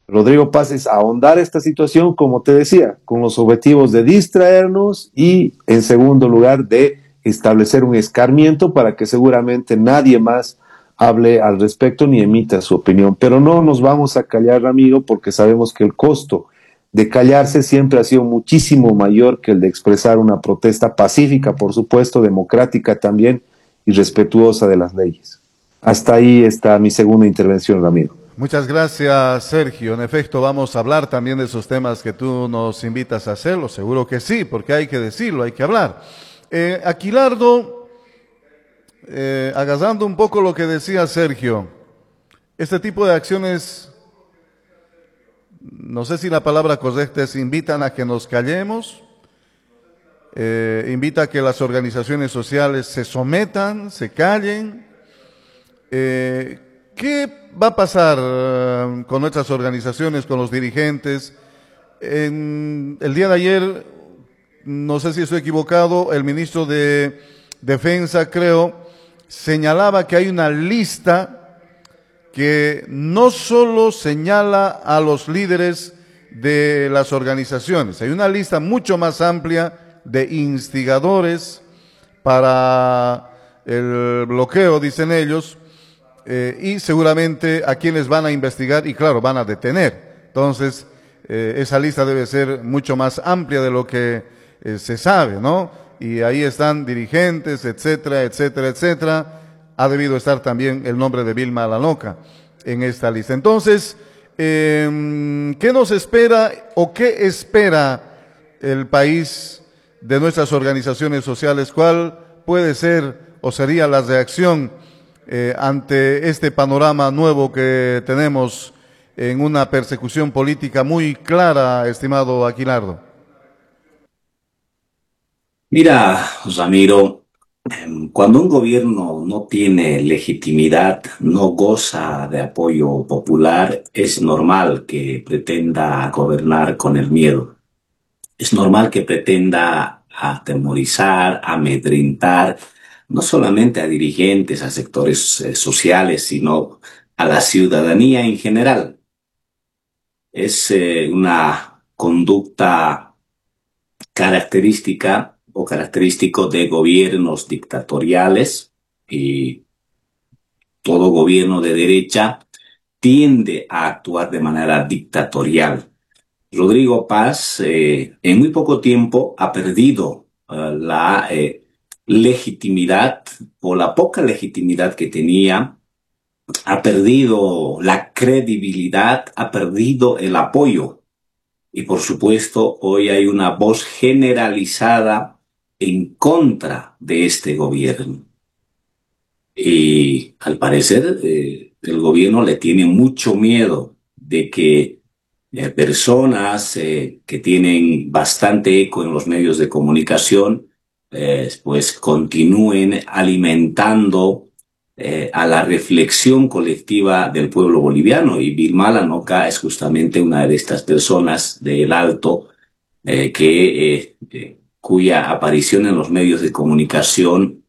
Rodrigo Paz es ahondar esta situación, como te decía, con los objetivos de distraernos y, en segundo lugar, de establecer un escarmiento para que seguramente nadie más hable al respecto ni emita su opinión. Pero no nos vamos a callar, amigo, porque sabemos que el costo de callarse siempre ha sido muchísimo mayor que el de expresar una protesta pacífica, por supuesto, democrática también y respetuosa de las leyes. Hasta ahí está mi segunda intervención, Ramiro. Muchas gracias, Sergio. En efecto, vamos a hablar también de esos temas que tú nos invitas a hacerlo. Seguro que sí, porque hay que decirlo, hay que hablar. Aquilardo, agarrando un poco lo que decía Sergio, este tipo de acciones, no sé si la palabra correcta es invitan a que nos callemos, invita a que las organizaciones sociales se sometan, se callen. ¿Qué va a pasar con nuestras organizaciones, con los dirigentes? El día de ayer, no sé si estoy equivocado, el ministro de Defensa, creo, señalaba que hay una lista que no solo señala a los líderes de las organizaciones, hay una lista mucho más amplia de instigadores para el bloqueo, dicen ellos, y seguramente a quienes van a investigar y claro, van a detener. Entonces, esa lista debe ser mucho más amplia de lo que se sabe, ¿no? Y ahí están dirigentes, etcétera, etcétera, etcétera. Ha debido estar también el nombre de Vilma Alanoca en esta lista. Entonces, ¿qué nos espera o qué espera el país de nuestras organizaciones sociales? ¿Cuál puede ser o sería la reacción ante este panorama nuevo que tenemos en una persecución política muy clara, estimado Aquilardo? Mira, Ramiro, cuando un gobierno no tiene legitimidad, no goza de apoyo popular, es normal que pretenda gobernar con el miedo. Es normal que pretenda atemorizar, amedrentar, no solamente a dirigentes, a sectores sociales, sino a la ciudadanía en general. Es una conducta característica o característico de gobiernos dictatoriales, y todo gobierno de derecha tiende a actuar de manera dictatorial. Rodrigo Paz en muy poco tiempo ha perdido la legitimidad o la poca legitimidad que tenía, ha perdido la credibilidad, ha perdido el apoyo. Y por supuesto, hoy hay una voz generalizada en contra de este gobierno. Y al parecer, el gobierno le tiene mucho miedo de que personas que tienen bastante eco en los medios de comunicación, pues continúen alimentando a la reflexión colectiva del pueblo boliviano. Y Vilma Lanoca es justamente una de estas personas del Alto cuya aparición en los medios de comunicación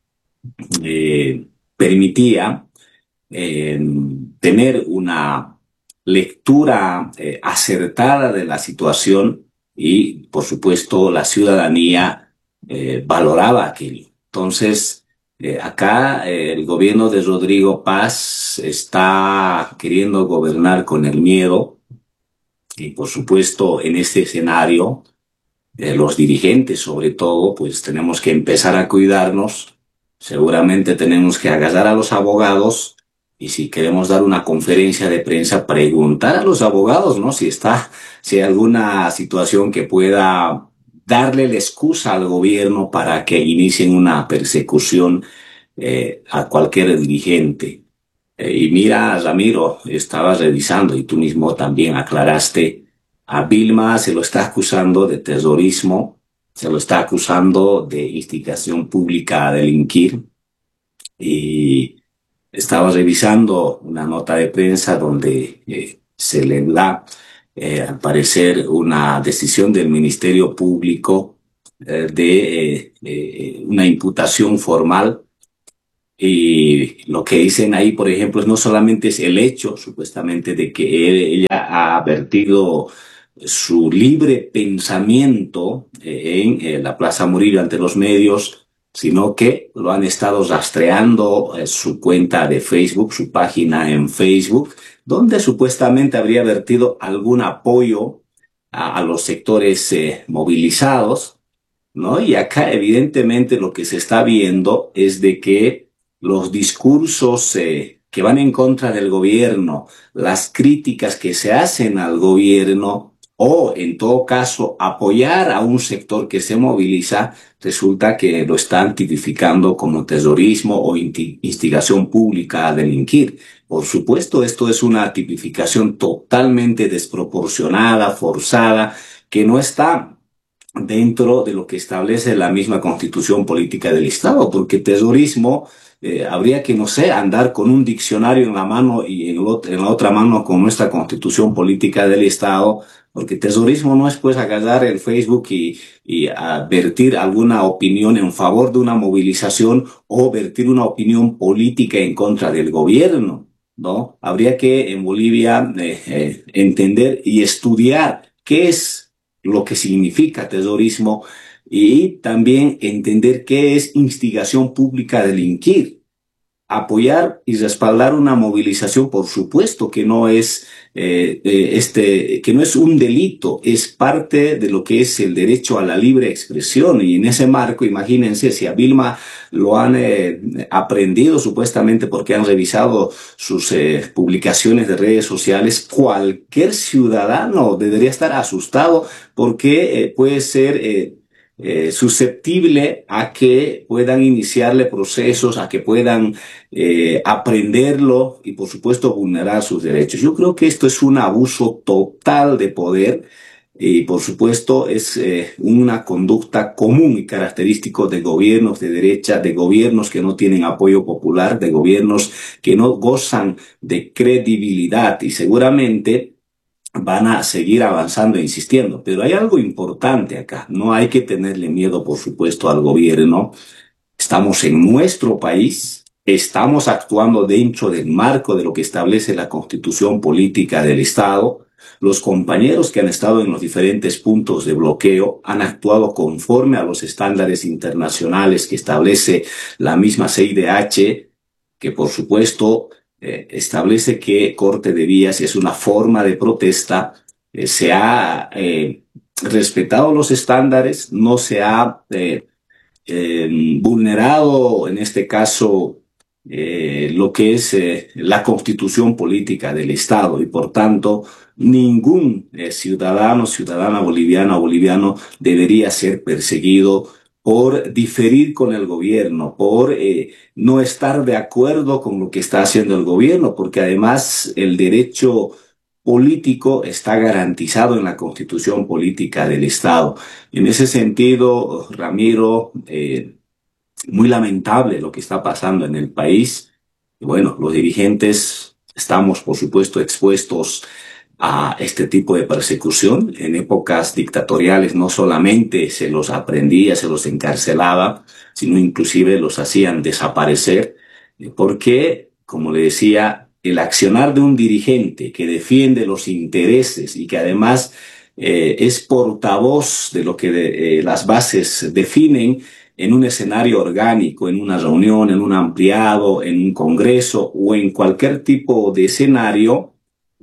permitía eh, tener una lectura acertada de la situación, y, por supuesto, la ciudadanía valoraba aquello. Entonces, acá el gobierno de Rodrigo Paz está queriendo gobernar con el miedo, y, por supuesto, en este escenario, los dirigentes, sobre todo, pues tenemos que empezar a cuidarnos. Seguramente tenemos que agarrar a los abogados, y si queremos dar una conferencia de prensa, preguntar a los abogados, ¿no? Si hay alguna situación que pueda darle la excusa al gobierno para que inicien una persecución a cualquier dirigente. Y mira, Ramiro, estaba revisando y tú mismo también aclaraste, a Vilma se lo está acusando de terrorismo, se lo está acusando de instigación pública a delinquir, y estaba revisando una nota de prensa donde se le da, al parecer, una decisión del Ministerio Público de una imputación formal Y lo que dicen ahí, por ejemplo, no solamente es el hecho, supuestamente, de que ella ha vertido su libre pensamiento en la Plaza Murillo ante los medios, sino que lo han estado rastreando su cuenta de Facebook, su página en Facebook, donde supuestamente habría vertido algún apoyo a los sectores movilizados, ¿no? Y acá evidentemente lo que se está viendo es de que los discursos que van en contra del gobierno, las críticas que se hacen al gobierno o en todo caso apoyar a un sector que se moviliza, resulta que lo están tipificando como terrorismo o instigación pública a delinquir. Por supuesto, esto es una tipificación totalmente desproporcionada, forzada, que no está dentro de lo que establece la misma constitución política del Estado, porque terrorismo habría que, no sé, andar con un diccionario en la mano y en la otra mano con nuestra constitución política del Estado, porque terrorismo no es pues agarrar el Facebook y vertir alguna opinión en favor de una movilización o vertir una opinión política en contra del gobierno, ¿no? Habría que en Bolivia entender y estudiar qué es lo que significa terrorismo y también entender qué es instigación pública a delinquir. Apoyar y respaldar una movilización, por supuesto que no es que no es un delito, es parte de lo que es el derecho a la libre expresión. Y en ese marco, imagínense, si a Vilma lo han aprendido supuestamente porque han revisado sus publicaciones de redes sociales, cualquier ciudadano debería estar asustado porque puede ser susceptible a que puedan iniciarle procesos, a que puedan aprenderlo y por supuesto vulnerar sus derechos. Yo creo que esto es un abuso total de poder y por supuesto es una conducta común y característico de gobiernos de derecha, de gobiernos que no tienen apoyo popular, de gobiernos que no gozan de credibilidad y seguramente van a seguir avanzando e insistiendo. Pero hay algo importante acá. No hay que tenerle miedo, por supuesto, al gobierno. Estamos en nuestro país, estamos actuando dentro del marco de lo que establece la Constitución Política del Estado. Los compañeros que han estado en los diferentes puntos de bloqueo han actuado conforme a los estándares internacionales que establece la misma CIDH, que por supuesto establece que corte de vías es una forma de protesta. Se ha respetado los estándares, no se ha vulnerado en este caso lo que es la constitución política del Estado y por tanto ningún ciudadano, ciudadana boliviana o boliviano debería ser perseguido por diferir con el gobierno, por no estar de acuerdo con lo que está haciendo el gobierno, porque además el derecho político está garantizado en la Constitución Política del Estado. En ese sentido, Ramiro, muy lamentable lo que está pasando en el país. Y bueno, los dirigentes estamos, por supuesto, expuestos a este tipo de persecución. En épocas dictatoriales no solamente se los aprendía, se los encarcelaba, sino inclusive los hacían desaparecer, porque, como le decía, el accionar de un dirigente que defiende los intereses y que además es portavoz de lo que las bases definen en un escenario orgánico, en una reunión, en un ampliado, en un congreso o en cualquier tipo de escenario,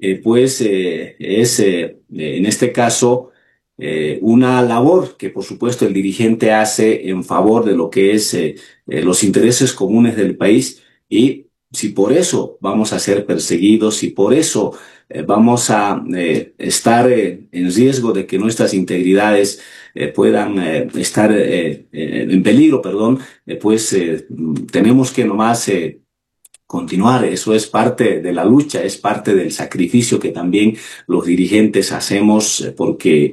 es en este caso una labor que por supuesto el dirigente hace en favor de lo que es los intereses comunes del país y si por eso vamos a ser perseguidos, si por eso vamos a estar en riesgo de que nuestras integridades puedan estar en peligro, perdón, tenemos que nomás continuar. Eso es parte de la lucha, es parte del sacrificio que también los dirigentes hacemos porque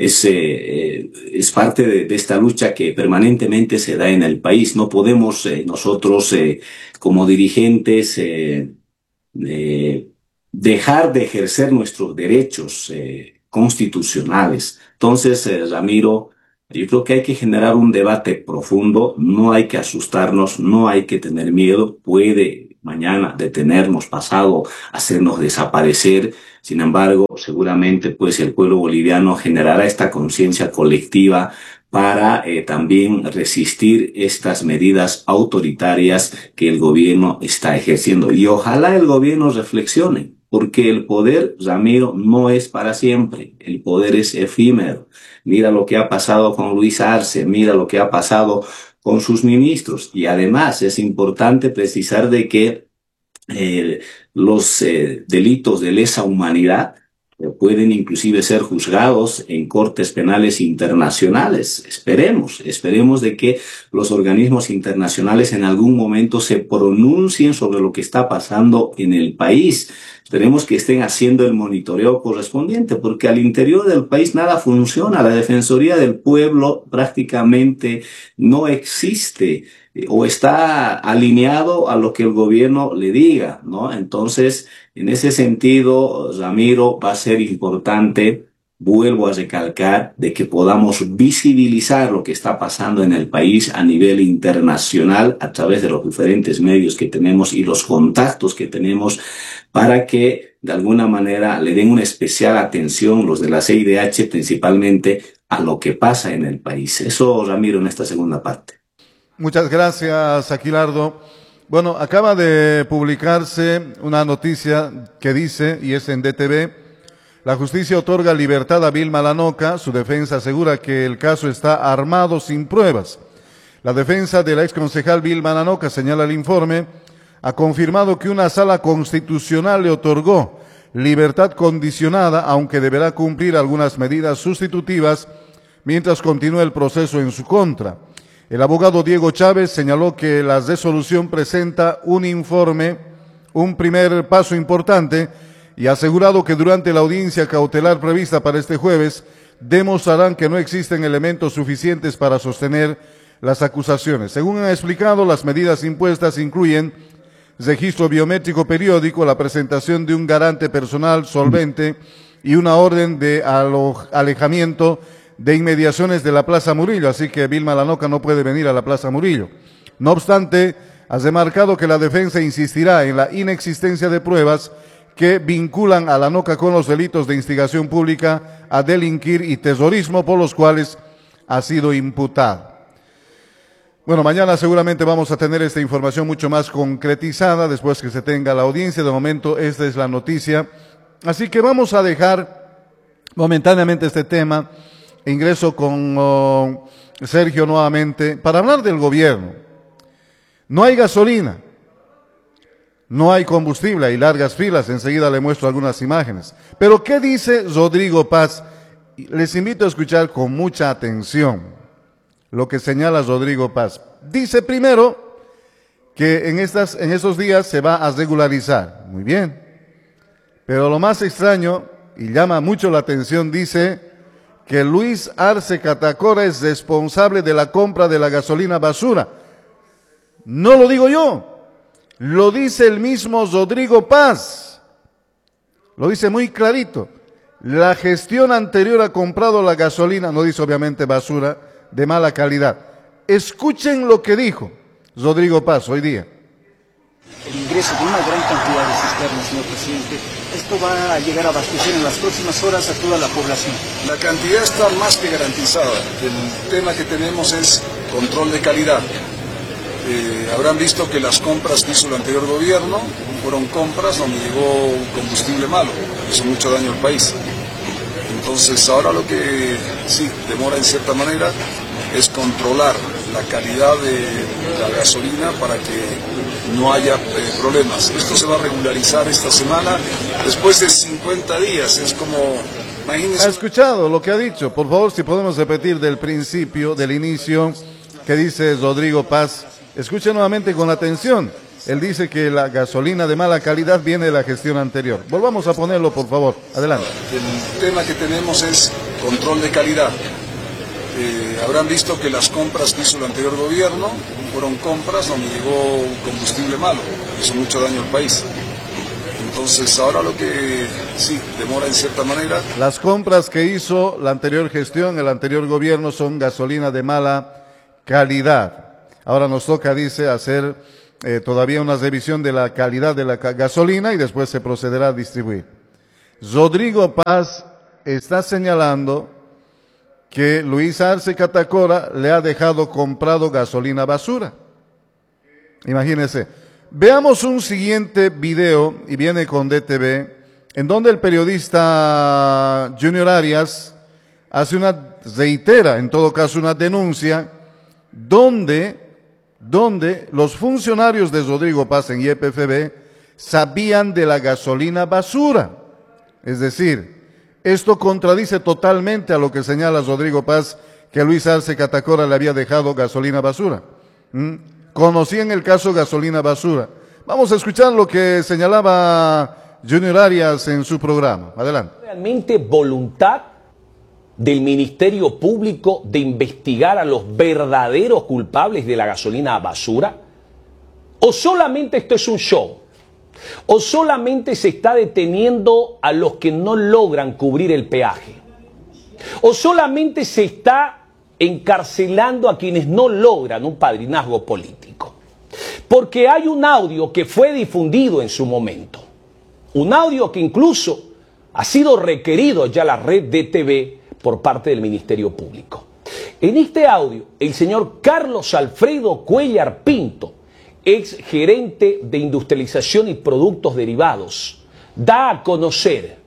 es parte de esta lucha que permanentemente se da en el país. No podemos nosotros como dirigentes eh, dejar de ejercer nuestros derechos constitucionales. Entonces, Ramiro, Yo creo que hay que generar un debate profundo, no hay que asustarnos, no hay que tener miedo, puede mañana detenernos, pasado hacernos desaparecer. Sin embargo, seguramente pues el pueblo boliviano generará esta conciencia colectiva para también resistir estas medidas autoritarias que el gobierno está ejerciendo. Y ojalá el gobierno reflexione, porque el poder, Ramiro, no es para siempre, el poder es efímero. Mira lo que ha pasado con Luis Arce, mira lo que ha pasado con sus ministros. Y además es importante precisar de que los delitos de lesa humanidad pueden inclusive ser juzgados en cortes penales internacionales. Esperemos de que los organismos internacionales en algún momento se pronuncien sobre lo que está pasando en el país. Esperemos que estén haciendo el monitoreo correspondiente, porque al interior del país nada funciona. La Defensoría del Pueblo prácticamente no existe o está alineado a lo que el gobierno le diga, ¿no? Entonces, en ese sentido, Ramiro, va a ser importante, vuelvo a recalcar, de que podamos visibilizar lo que está pasando en el país a nivel internacional a través de los diferentes medios que tenemos y los contactos que tenemos para que de alguna manera le den una especial atención los de la CIDH principalmente a lo que pasa en el país. Eso, Ramiro, en esta segunda parte. Muchas gracias, Aquilardo. Bueno, acaba de publicarse una noticia que dice, y es en DTV, la justicia otorga libertad a Vilma Lanoca. Su defensa asegura que el caso está armado sin pruebas. La defensa de la exconcejal Vilma Lanoca, señala el informe, ha confirmado que una sala constitucional le otorgó libertad condicionada, aunque deberá cumplir algunas medidas sustitutivas mientras continúe el proceso en su contra. El abogado Diego Chávez señaló que la resolución presenta un informe, un primer paso importante, y ha asegurado que durante la audiencia cautelar prevista para este jueves demostrarán que no existen elementos suficientes para sostener las acusaciones. Según han explicado, las medidas impuestas incluyen registro biométrico periódico, la presentación de un garante personal solvente y una orden de alejamiento de inmediaciones de la Plaza Murillo, así que Vilma Lanoca no puede venir a la Plaza Murillo. No obstante, ha remarcado que la defensa insistirá en la inexistencia de pruebas que vinculan a Lanoca con los delitos de instigación pública a delinquir y terrorismo por los cuales ha sido imputada. Bueno, mañana seguramente vamos a tener esta información mucho más concretizada después que se tenga la audiencia. De momento esta es la noticia. Así que vamos a dejar momentáneamente este tema. Ingreso con Sergio nuevamente para hablar del gobierno. No hay gasolina, no hay combustible, hay largas filas, enseguida le muestro algunas imágenes. Pero ¿qué dice Rodrigo Paz? Les invito a escuchar con mucha atención lo que señala Rodrigo Paz. Dice primero que en esos días se va a regularizar. Muy bien. Pero lo más extraño, y llama mucho la atención, dice que Luis Arce Catacora es responsable de la compra de la gasolina basura. No lo digo yo, lo dice el mismo Rodrigo Paz. Lo dice muy clarito. La gestión anterior ha comprado la gasolina, no dice obviamente basura, de mala calidad. Escuchen lo que dijo Rodrigo Paz hoy día. El ingreso de una gran cantidad de cisternas, señor presidente. Esto va a llegar a abastecer en las próximas horas a toda la población. La cantidad está más que garantizada. El tema que tenemos es control de calidad. Habrán visto que las compras que hizo el anterior gobierno fueron compras donde llegó combustible malo, hizo mucho daño al país. Entonces ahora lo que sí demora en cierta manera es controlar la calidad de la gasolina para que no haya problemas. Esto se va a regularizar esta semana, después de 50 días, es como... Imagínense... ¿Ha escuchado lo que ha dicho? Por favor, si podemos repetir del principio, del inicio, que dice Rodrigo Paz. Escuche nuevamente con atención. Él dice que la gasolina de mala calidad viene de la gestión anterior. Volvamos a ponerlo, por favor. Adelante. El tema que tenemos es control de calidad. Habrán visto que las compras que hizo el anterior gobierno fueron compras donde llegó combustible malo, hizo mucho daño al país. Entonces ahora lo que sí demora en cierta manera. Las compras que hizo la anterior gestión, el anterior gobierno, son gasolina de mala calidad. Ahora nos toca, dice, hacer todavía una revisión de la calidad de la gasolina y después se procederá a distribuir. Rodrigo Paz está señalando que Luis Arce Catacora le ha dejado comprado gasolina basura. Imagínense. Veamos un siguiente video, y viene con DTV, en donde el periodista Junior Arias reitera, en todo caso, una denuncia, donde los funcionarios de Rodrigo Paz en YPFB sabían de la gasolina basura. Es decir, esto contradice totalmente a lo que señala Rodrigo Paz, que Luis Arce Catacora le había dejado gasolina basura. Conocían el caso gasolina basura. Vamos a escuchar lo que señalaba Junior Arias en su programa. Adelante. ¿Realmente voluntad del Ministerio Público de investigar a los verdaderos culpables de la gasolina basura? ¿O solamente esto es un show? ¿O solamente se está deteniendo a los que no logran cubrir el peaje? ¿O solamente se está encarcelando a quienes no logran un padrinazgo político? Porque hay un audio que fue difundido en su momento, un audio que incluso ha sido requerido ya la red DTV por parte del Ministerio Público. En este audio, el señor Carlos Alfredo Cuéllar Pinto, ex gerente de industrialización y productos derivados, da a conocer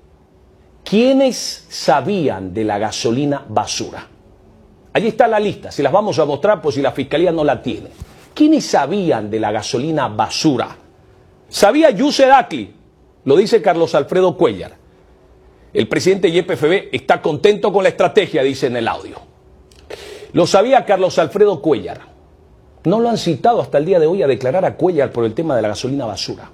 quiénes sabían de la gasolina basura. Allí está la lista, se las vamos a mostrar por si la Fiscalía no la tiene. ¿Quiénes sabían de la gasolina basura? Sabía Yuse Dacli, lo dice Carlos Alfredo Cuéllar. El presidente de YPFB está contento con la estrategia, dice en el audio. Lo sabía Carlos Alfredo Cuéllar. No lo han citado hasta el día de hoy a declarar a Cuéllar por el tema de la gasolina basura.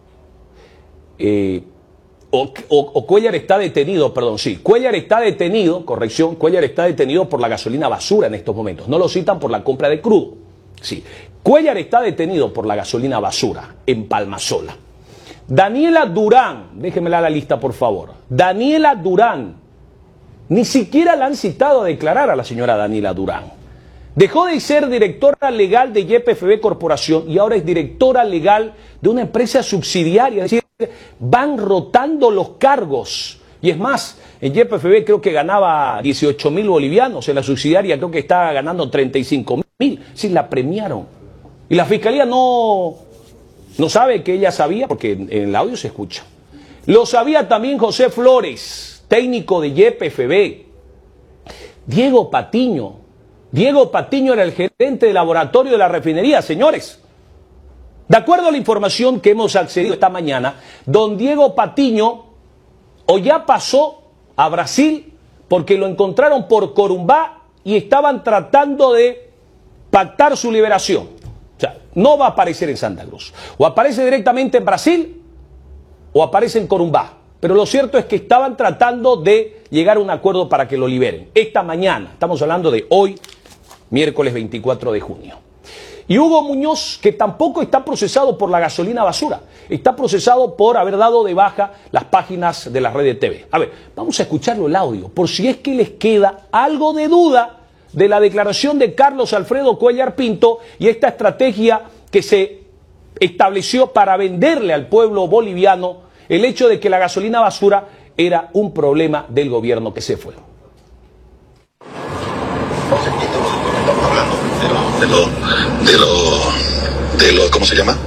Cuéllar está detenido, perdón, sí. Cuéllar está detenido, corrección, Cuéllar está detenido por la gasolina basura en estos momentos. No lo citan por la compra de crudo. Sí. Cuéllar está detenido por la gasolina basura en Palmasola. Daniela Durán, déjemela la lista por favor. Daniela Durán, ni siquiera la han citado a declarar a la señora Daniela Durán. Dejó de ser directora legal de YPFB Corporación y ahora es directora legal de una empresa subsidiaria. Es decir, van rotando los cargos. Y es más, en YPFB creo que ganaba 18.000 bolivianos, en la subsidiaria creo que está ganando 35.000. Sí, la premiaron. Y la Fiscalía no sabe que ella sabía, porque en el audio se escucha. Lo sabía también José Flores, técnico de YPFB. Diego Patiño era el gerente de laboratorio de la refinería, señores. De acuerdo a la información que hemos accedido esta mañana, don Diego Patiño o ya pasó a Brasil porque lo encontraron por Corumbá y estaban tratando de pactar su liberación. O sea, no va a aparecer en Santa Cruz. O aparece directamente en Brasil o aparece en Corumbá. Pero lo cierto es que estaban tratando de llegar a un acuerdo para que lo liberen. Esta mañana, estamos hablando de hoy, miércoles 24 de junio. Y Hugo Muñoz, que tampoco está procesado por la gasolina basura, está procesado por haber dado de baja las páginas de la red de TV. A ver, vamos a escucharlo el audio, por si es que les queda algo de duda de la declaración de Carlos Alfredo Cuéllar Pinto y esta estrategia que se estableció para venderle al pueblo boliviano el hecho de que la gasolina basura era un problema del gobierno que se fue. ¿Cómo se llama?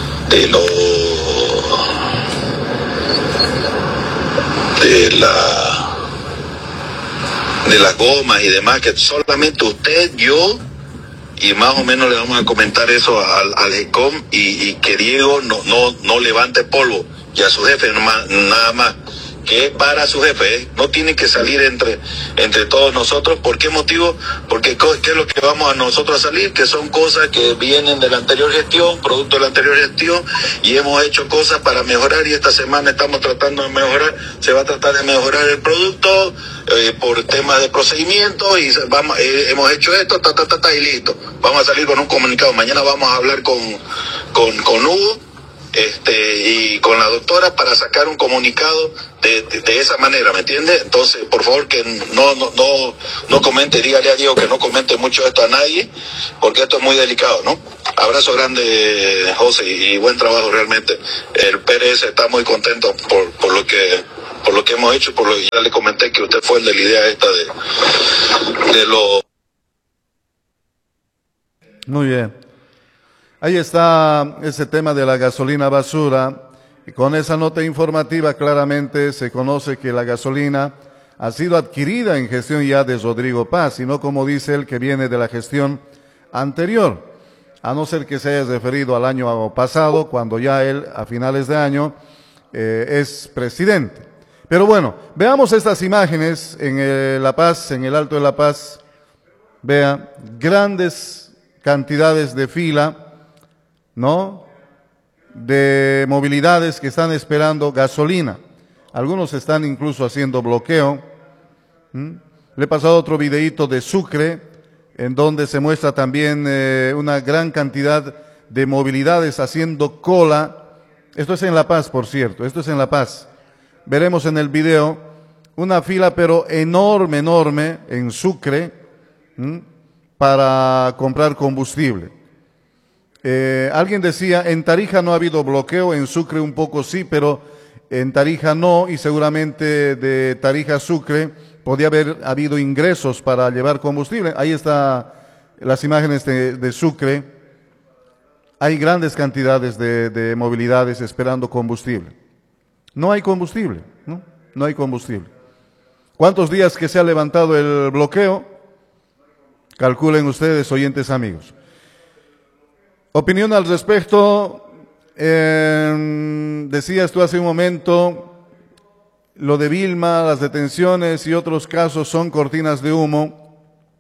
De las gomas y demás, que solamente usted, yo y más o menos le vamos a comentar eso al ECOM y que Diego no levante polvo y a su jefe nada más. Que es para su jefe, no tiene que salir entre todos nosotros. ¿Por qué motivo? Porque ¿qué es lo que vamos a nosotros a salir? Que son cosas que vienen de la anterior gestión, producto de la anterior gestión, y hemos hecho cosas para mejorar, y esta semana estamos tratando de mejorar, se va a tratar de mejorar el producto por temas de procedimiento, y hemos hecho esto, y listo. Vamos a salir con un comunicado. Mañana vamos a hablar con Hugo y con la doctora para sacar un comunicado de esa manera, ¿me entiende? Entonces, por favor, que no comente, dígale a Diego que no comente mucho esto a nadie, porque esto es muy delicado, ¿no? Abrazo grande, José, y buen trabajo realmente. El PRS está muy contento por lo que hemos hecho, por lo que ya le comenté que usted fue el de la idea esta de lo... Muy bien. Ahí está ese tema de la gasolina basura. Y con esa nota informativa claramente se conoce que la gasolina ha sido adquirida en gestión ya de Rodrigo Paz, y no como dice él que viene de la gestión anterior, a no ser que se haya referido al año pasado, cuando ya él a finales de año es presidente. Pero bueno, veamos estas imágenes en La Paz, en el Alto de La Paz. Vea, grandes cantidades de fila, ¿no?, de movilidades que están esperando gasolina. Algunos están incluso haciendo bloqueo. Le he pasado otro videíto de Sucre, en donde se muestra también una gran cantidad de movilidades haciendo cola. Esto es en La Paz, por cierto, esto es en La Paz. Veremos en el video una fila pero enorme, enorme en Sucre, para comprar combustible. Alguien decía, en Tarija no ha habido bloqueo, en Sucre un poco sí, pero en Tarija no, y seguramente de Tarija a Sucre podía haber habido ingresos para llevar combustible. Ahí están las imágenes de Sucre. Hay grandes cantidades de movilidades esperando combustible. No hay combustible, ¿no? No hay combustible. ¿Cuántos días que se ha levantado el bloqueo? Calculen ustedes, oyentes amigos. Opinión al respecto. Decías tú hace un momento, lo de Vilma, las detenciones y otros casos son cortinas de humo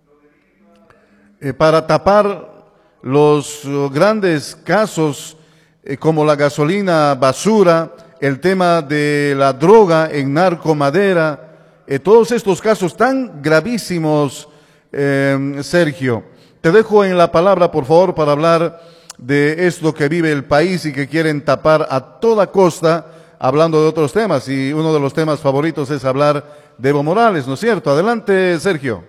para tapar los grandes casos como la gasolina basura, el tema de la droga en narcomadera, todos estos casos tan gravísimos. Sergio, te dejo en la palabra, por favor, para hablar de esto que vive el país y que quieren tapar a toda costa, hablando de otros temas, y uno de los temas favoritos es hablar de Evo Morales, ¿no es cierto? Adelante, Sergio.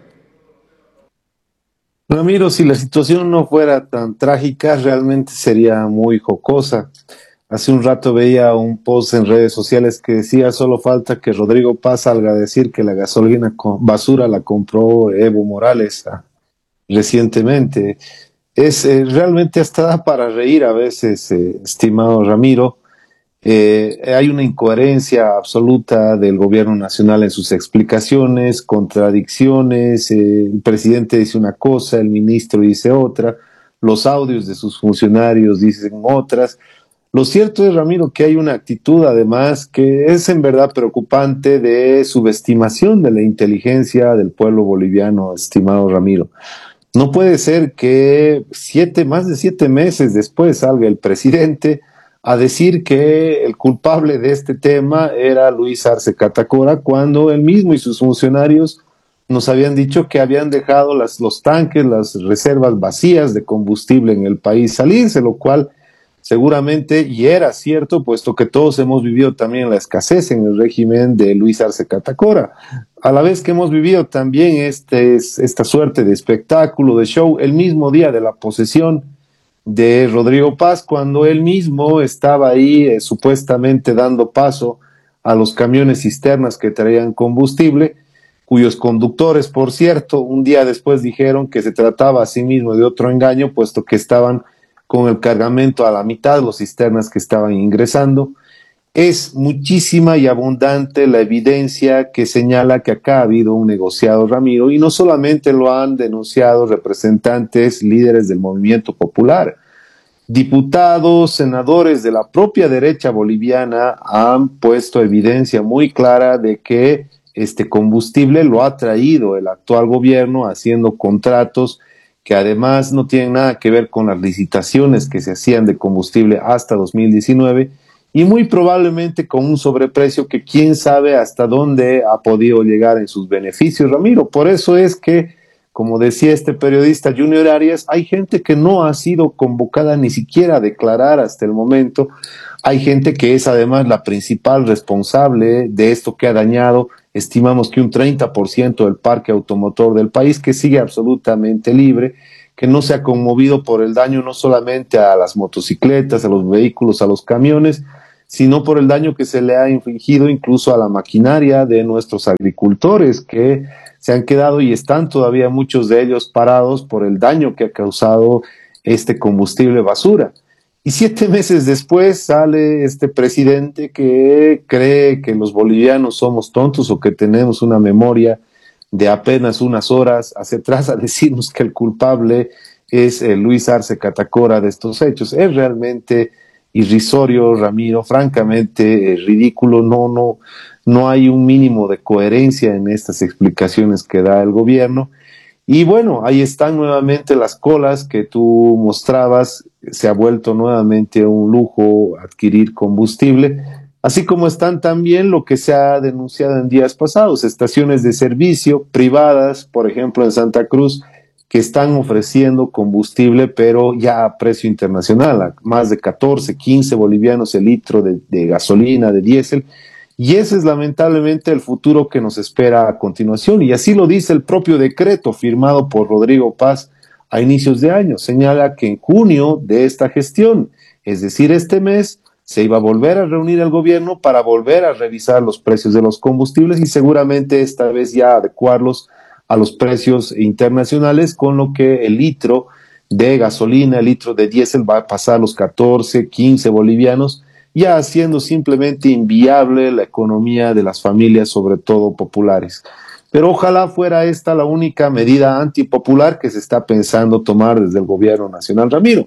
Ramiro, si la situación no fuera tan trágica, realmente sería muy jocosa. Hace un rato veía un post en redes sociales que decía, solo falta que Rodrigo Paz salga a decir que la gasolina basura la compró Evo Morales recientemente. Es realmente hasta da para reír a veces, estimado Ramiro. Hay una incoherencia absoluta del gobierno nacional en sus explicaciones, contradicciones. El presidente dice una cosa, el ministro dice otra, los audios de sus funcionarios dicen otras. Lo cierto es, Ramiro, que hay una actitud, además, que es en verdad preocupante, de subestimación de la inteligencia del pueblo boliviano, estimado Ramiro. No puede ser que más de 7 meses después salga el presidente a decir que el culpable de este tema era Luis Arce Catacora, cuando él mismo y sus funcionarios nos habían dicho que habían dejado los tanques, las reservas vacías de combustible en el país salirse, lo cual seguramente, y era cierto, puesto que todos hemos vivido también la escasez en el régimen de Luis Arce Catacora, a la vez que hemos vivido también esta suerte de espectáculo, de show, el mismo día de la posesión de Rodrigo Paz, cuando él mismo estaba ahí supuestamente dando paso a los camiones cisternas que traían combustible, cuyos conductores, por cierto, un día después dijeron que se trataba a sí mismo de otro engaño, puesto que estaban con el cargamento a la mitad, los cisternas que estaban ingresando. Es muchísima y abundante la evidencia que señala que acá ha habido un negociado, Ramiro, y no solamente lo han denunciado representantes, líderes del movimiento popular. Diputados, senadores de la propia derecha boliviana han puesto evidencia muy clara de que este combustible lo ha traído el actual gobierno haciendo contratos que además no tienen nada que ver con las licitaciones que se hacían de combustible hasta 2019, y muy probablemente con un sobreprecio que quién sabe hasta dónde ha podido llegar en sus beneficios, Ramiro. Por eso es que como decía este periodista Junior Arias, hay gente que no ha sido convocada ni siquiera a declarar hasta el momento. Hay gente que es además la principal responsable de esto que ha dañado, estimamos que un 30% del parque automotor del país, que sigue absolutamente libre, que no se ha conmovido por el daño no solamente a las motocicletas, a los vehículos, a los camiones, sino por el daño que se le ha infligido incluso a la maquinaria de nuestros agricultores, que se han quedado y están todavía muchos de ellos parados por el daño que ha causado este combustible basura. Y 7 meses después sale este presidente que cree que los bolivianos somos tontos o que tenemos una memoria de apenas unas horas hacia atrás a decirnos que el culpable es Luis Arce Catacora de estos hechos. Es realmente irrisorio, Ramiro, francamente ridículo. No hay un mínimo de coherencia en estas explicaciones que da el gobierno. Y bueno, ahí están nuevamente las colas que tú mostrabas. Se ha vuelto nuevamente un lujo adquirir combustible, así como están también lo que se ha denunciado en días pasados, estaciones de servicio privadas, por ejemplo en Santa Cruz, que están ofreciendo combustible, pero ya a precio internacional, a más de 14, 15 bolivianos el litro de gasolina, de diésel. Y ese es lamentablemente el futuro que nos espera a continuación. Y así lo dice el propio decreto firmado por Rodrigo Paz a inicios de año. Señala que en junio de esta gestión, es decir, este mes, se iba a volver a reunir el gobierno para volver a revisar los precios de los combustibles y seguramente esta vez ya adecuarlos a los precios internacionales, con lo que el litro de gasolina, el litro de diésel va a pasar los 14, 15 bolivianos, ya haciendo simplemente inviable la economía de las familias, sobre todo populares. Pero ojalá fuera esta la única medida antipopular que se está pensando tomar desde el gobierno nacional, Ramiro.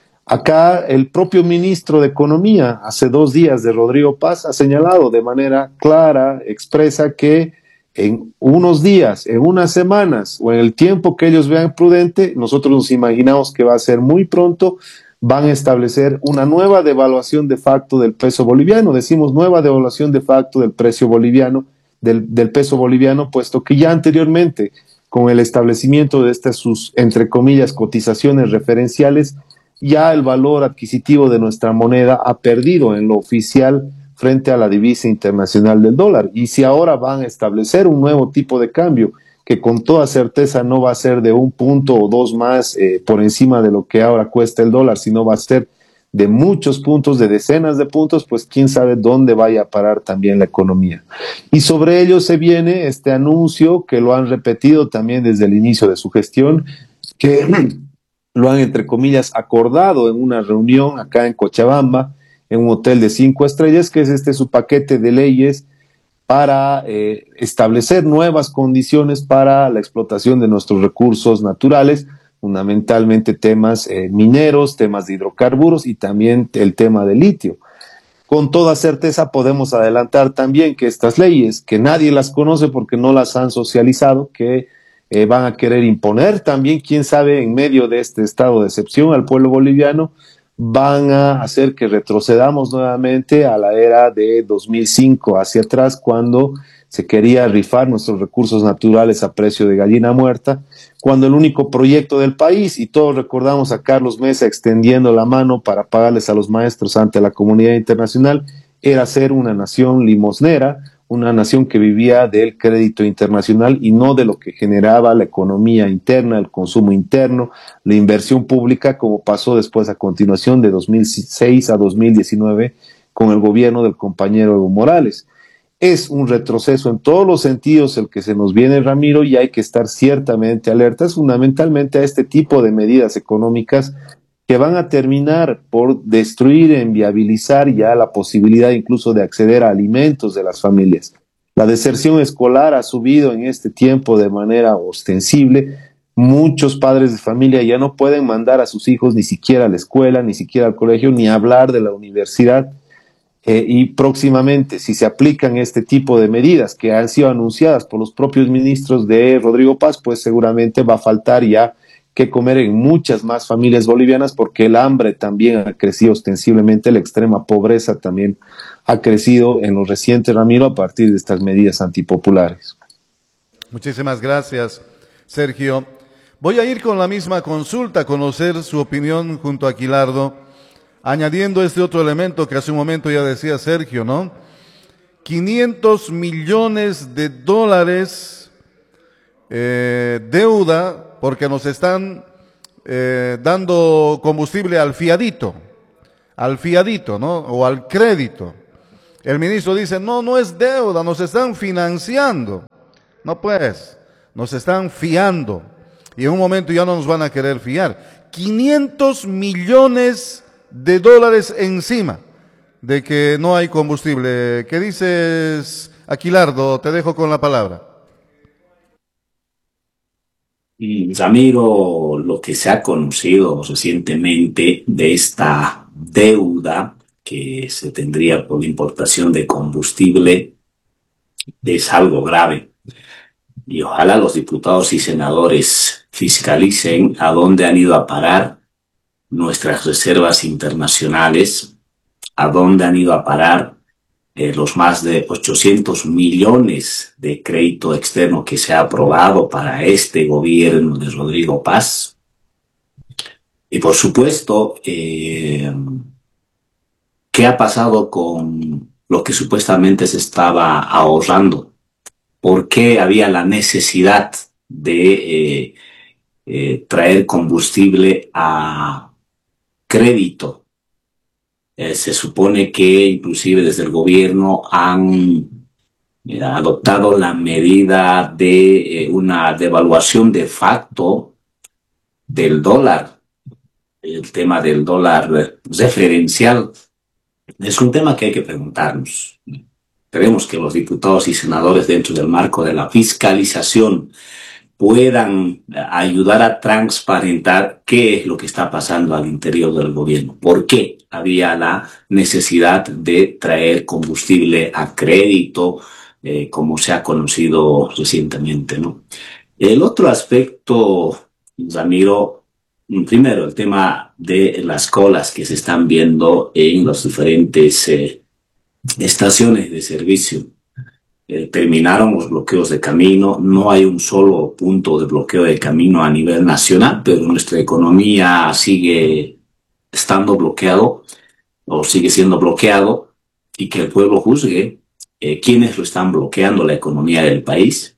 Acá el propio ministro de Economía, hace 2 días de Rodrigo Paz, ha señalado de manera clara, expresa, que en unos días, en unas semanas o en el tiempo que ellos vean prudente, nosotros nos imaginamos que va a ser muy pronto, van a establecer una nueva devaluación de facto del peso boliviano. Decimos nueva devaluación de facto del precio boliviano, del peso boliviano, puesto que ya anteriormente, con el establecimiento de estas sus, entre comillas, cotizaciones referenciales, ya el valor adquisitivo de nuestra moneda ha perdido en lo oficial frente a la divisa internacional del dólar. Y si ahora van a establecer un nuevo tipo de cambio, que con toda certeza no va a ser de 1 punto o 2 más por encima de lo que ahora cuesta el dólar, sino va a ser de muchos puntos, de decenas de puntos, pues quién sabe dónde vaya a parar también la economía. Y sobre ello se viene este anuncio que lo han repetido también desde el inicio de su gestión, que lo han, entre comillas, acordado en una reunión acá en Cochabamba, en un hotel de 5 estrellas, que es su paquete de leyes para establecer nuevas condiciones para la explotación de nuestros recursos naturales, fundamentalmente temas mineros, temas de hidrocarburos y también el tema del litio. Con toda certeza podemos adelantar también que estas leyes, que nadie las conoce porque no las han socializado, que van a querer imponer también, quién sabe, en medio de este estado de excepción al pueblo boliviano, van a hacer que retrocedamos nuevamente a la era de 2005 hacia atrás, cuando se quería rifar nuestros recursos naturales a precio de gallina muerta, cuando el único proyecto del país, y todos recordamos a Carlos Mesa extendiendo la mano para pagarles a los maestros ante la comunidad internacional, era ser una nación limosnera, una nación que vivía del crédito internacional y no de lo que generaba la economía interna, el consumo interno, la inversión pública, como pasó después a continuación de 2006 a 2019 con el gobierno del compañero Evo Morales. Es un retroceso en todos los sentidos el que se nos viene, Ramiro, y hay que estar ciertamente alertas fundamentalmente a este tipo de medidas económicas que van a terminar por destruir e inviabilizar ya la posibilidad incluso de acceder a alimentos de las familias. La deserción escolar ha subido en este tiempo de manera ostensible. Muchos padres de familia ya no pueden mandar a sus hijos ni siquiera a la escuela, ni siquiera al colegio, ni hablar de la universidad. Y próximamente, si se aplican este tipo de medidas que han sido anunciadas por los propios ministros de Rodrigo Paz, pues seguramente va a faltar ya que comer en muchas más familias bolivianas, porque el hambre también ha crecido ostensiblemente, la extrema pobreza también ha crecido en lo reciente, Ramiro, a partir de estas medidas antipopulares. Muchísimas gracias. Sergio. Voy a ir con la misma consulta, conocer su opinión junto a Aquilardo, añadiendo este otro elemento que hace un momento ya decía Sergio, ¿no? 500 millones de dólares deuda porque nos están dando combustible al fiadito, ¿no? O al crédito. El ministro dice, no, no es deuda, nos están financiando. No pues, nos están fiando. Y en un momento ya no nos van a querer fiar. 500 millones de dólares encima de que no hay combustible. ¿Qué dices, Aquilardo? Te dejo con la palabra. Ramiro, lo que se ha conocido recientemente de esta deuda que se tendría por la importación de combustible es algo grave. Y ojalá los diputados y senadores fiscalicen a dónde han ido a parar nuestras reservas internacionales, a dónde han ido a parar los más de 800 millones de crédito externo que se ha aprobado para este gobierno de Rodrigo Paz. Y por supuesto, ¿qué ha pasado con lo que supuestamente se estaba ahorrando? ¿Por qué había la necesidad de traer combustible a crédito? Se supone que inclusive desde el gobierno han adoptado la medida de una devaluación de facto del dólar, el tema del dólar referencial. Es un tema que hay que preguntarnos. Queremos que los diputados y senadores, dentro del marco de la fiscalización, puedan ayudar a transparentar qué es lo que está pasando al interior del gobierno. ¿Por qué había la necesidad de traer combustible a crédito, como se ha conocido recientemente, ¿no? El otro aspecto, Ramiro, primero el tema de las colas que se están viendo en las diferentes estaciones de servicio. Terminaron los bloqueos de camino, no hay un solo punto de bloqueo de camino a nivel nacional, pero nuestra economía sigue estando bloqueado o sigue siendo bloqueado, y que el pueblo juzgue quiénes lo están bloqueando la economía del país.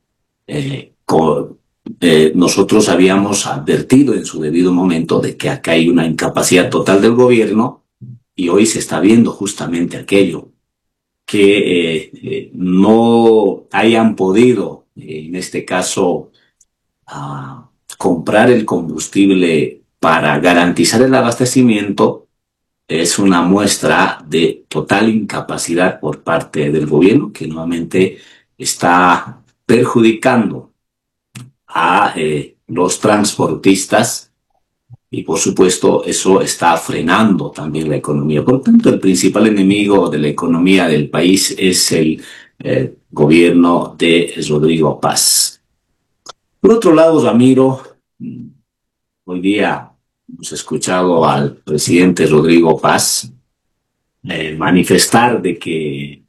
Nosotros habíamos advertido en su debido momento de que acá hay una incapacidad total del gobierno, y hoy se está viendo justamente aquello, que no hayan podido, en este caso, comprar el combustible para garantizar el abastecimiento. Es una muestra de total incapacidad por parte del gobierno, que nuevamente está perjudicando a los transportistas, y por supuesto eso está frenando también la economía. Por tanto, el principal enemigo de la economía del país es el gobierno de Rodrigo Paz. Por otro lado, Ramiro, hoy día hemos escuchado al presidente Rodrigo Paz manifestar de que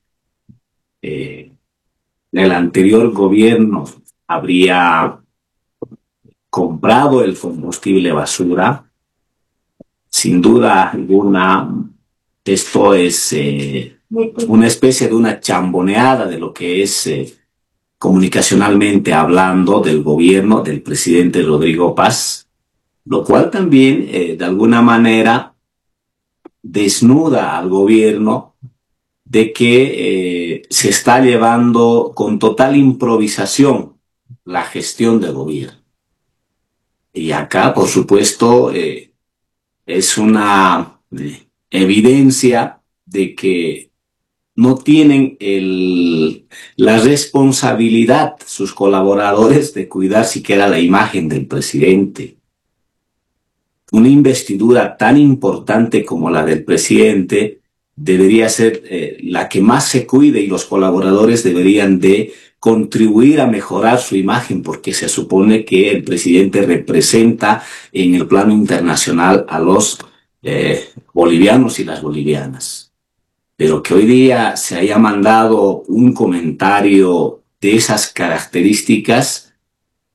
el anterior gobierno habría comprado el combustible basura. Sin duda alguna, esto es una especie de una chamboneada de lo que es comunicacionalmente hablando del gobierno del presidente Rodrigo Paz, lo cual también de alguna manera desnuda al gobierno de que se está llevando con total improvisación la gestión del gobierno. Y acá, por supuesto, es una evidencia de que no tienen la responsabilidad sus colaboradores de cuidar siquiera la imagen del presidente. Una investidura tan importante como la del presidente debería ser la que más se cuide, y los colaboradores deberían de contribuir a mejorar su imagen, porque se supone que el presidente representa en el plano internacional a los bolivianos y las bolivianas. Pero que hoy día se haya mandado un comentario de esas características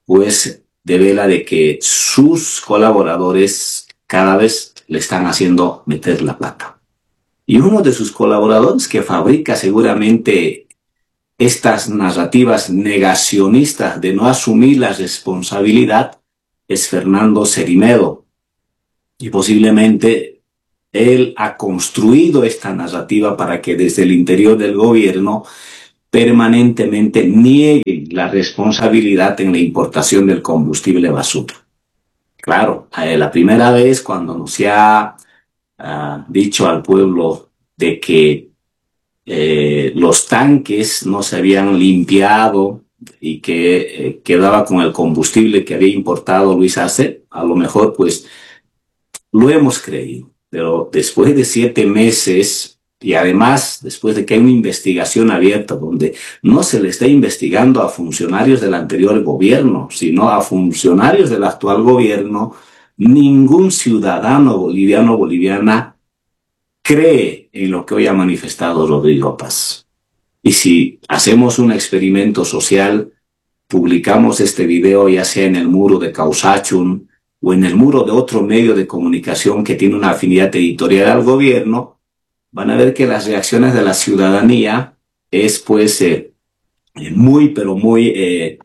pues devela de que sus colaboradores cada vez le están haciendo meter la pata. Y uno de sus colaboradores que fabrica seguramente estas narrativas negacionistas de no asumir la responsabilidad es Fernando Cerimedo. Y posiblemente él ha construido esta narrativa para que desde el interior del gobierno permanentemente nieguen la responsabilidad en la importación del combustible basura. Claro, la primera vez cuando nos se ha dicho al pueblo de que los tanques no se habían limpiado y que quedaba con el combustible que había importado Luis Arce, a lo mejor pues lo hemos creído, pero después de 7 meses y además después de que hay una investigación abierta donde no se le está investigando a funcionarios del anterior gobierno, sino a funcionarios del actual gobierno, ningún ciudadano boliviano o boliviana cree en lo que hoy ha manifestado Rodrigo Paz. Y si hacemos un experimento social, publicamos este video ya sea en el muro de Causachun o en el muro de otro medio de comunicación que tiene una afinidad editorial al gobierno, van a ver que las reacciones de la ciudadanía es pues muy, pero muy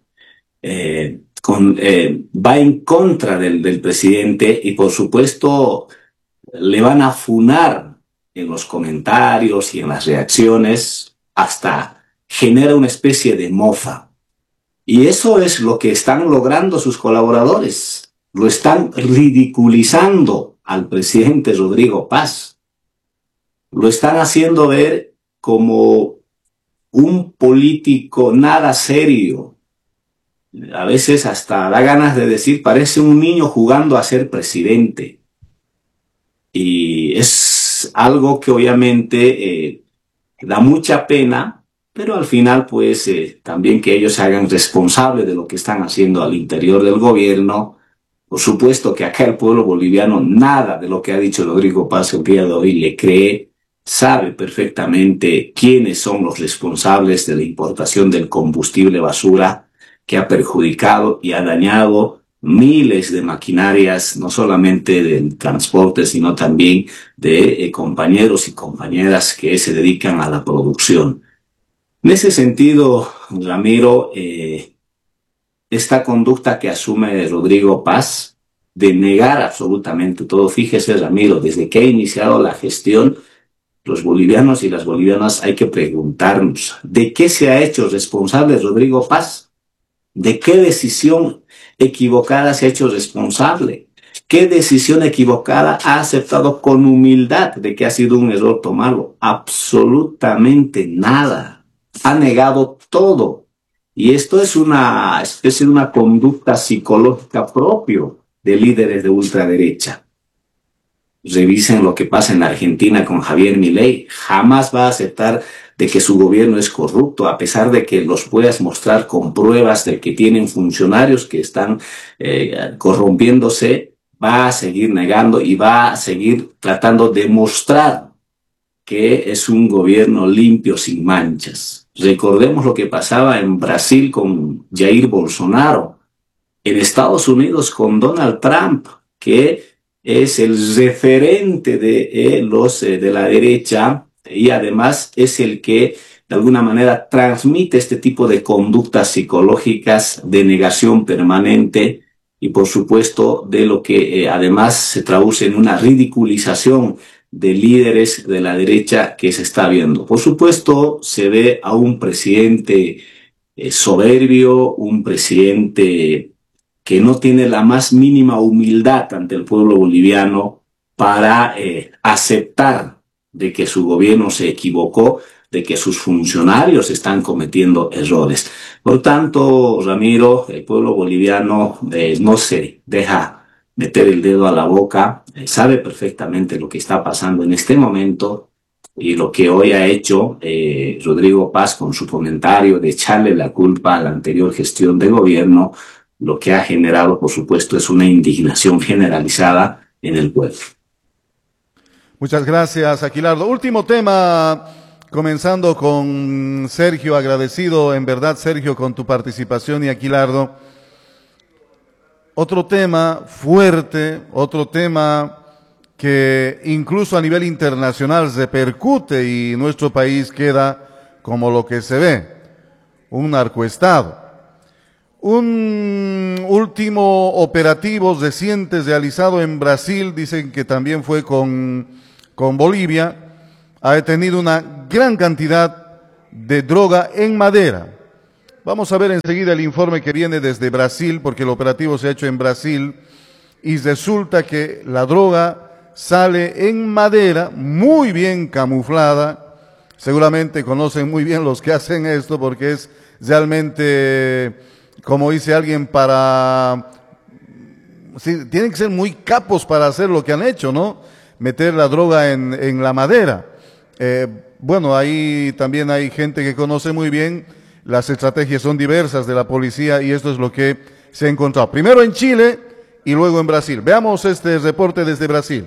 va en contra del presidente y por supuesto le van a funar en los comentarios y en las reacciones, hasta genera una especie de mofa. Y eso es lo que están logrando sus colaboradores. Lo están ridiculizando al presidente Rodrigo Paz. Lo están haciendo ver como un político nada serio. A veces hasta da ganas de decir, parece un niño jugando a ser presidente. Y es algo que obviamente da mucha pena, pero al final pues también que ellos se hagan responsables de lo que están haciendo al interior del gobierno. Por supuesto que acá el pueblo boliviano nada de lo que ha dicho Rodrigo Paz el día de hoy le cree, sabe perfectamente quiénes son los responsables de la importación del combustible basura que ha perjudicado y ha dañado miles de maquinarias, no solamente del transporte, sino también de compañeros y compañeras que se dedican a la producción. En ese sentido, Ramiro, esta conducta que asume Rodrigo Paz de negar absolutamente todo, fíjese, Ramiro, desde que ha iniciado la gestión, los bolivianos y las bolivianas hay que preguntarnos, ¿de qué se ha hecho responsable Rodrigo Paz? ¿De qué decisión equivocada se ha hecho responsable? ¿Qué decisión equivocada ha aceptado con humildad de que ha sido un error tomarlo? Absolutamente nada. Ha negado todo. Y esto es una especie de una conducta psicológica propio de líderes de ultraderecha. Revisen lo que pasa en Argentina con Javier Milei. Jamás va a aceptar de que su gobierno es corrupto, a pesar de que los puedas mostrar con pruebas de que tienen funcionarios que están corrompiéndose, va a seguir negando y va a seguir tratando de mostrar que es un gobierno limpio, sin manchas. Recordemos lo que pasaba en Brasil con Jair Bolsonaro, en Estados Unidos con Donald Trump, que es el referente de los de la derecha y además es el que de alguna manera transmite este tipo de conductas psicológicas de negación permanente y por supuesto de lo que además se traduce en una ridiculización de líderes de la derecha que se está viendo. Por supuesto se ve a un presidente soberbio, un presidente que no tiene la más mínima humildad ante el pueblo boliviano para aceptar de que su gobierno se equivocó, de que sus funcionarios están cometiendo errores. Por tanto, Ramiro, el pueblo boliviano no se deja meter el dedo a la boca, sabe perfectamente lo que está pasando en este momento y lo que hoy ha hecho Rodrigo Paz con su comentario de echarle la culpa a la anterior gestión de gobierno, lo que ha generado, por supuesto, es una indignación generalizada en el pueblo. Muchas gracias, Aquilardo. Último tema, comenzando con Sergio, agradecido en verdad, Sergio, con tu participación y Aquilardo. otro tema fuerte, otro tema que incluso a nivel internacional repercute y nuestro país queda como lo que se ve, un narcoestado. Un último operativo reciente realizado en Brasil, dicen que también fue con Bolivia, ha detenido una gran cantidad de droga en madera. Vamos a ver enseguida el informe que viene desde Brasil, porque el operativo se ha hecho en Brasil y resulta que la droga sale en madera, muy bien camuflada. Seguramente conocen muy bien los que hacen esto, porque es realmente, como dice alguien, sí, tienen que ser muy capos para hacer lo que han hecho, ¿no? Meter la droga en la madera. Bueno, ahí también hay gente que conoce muy bien, las estrategias son diversas de la policía y esto es lo que se ha encontrado. Primero en Chile y luego en Brasil. Veamos este reporte desde Brasil.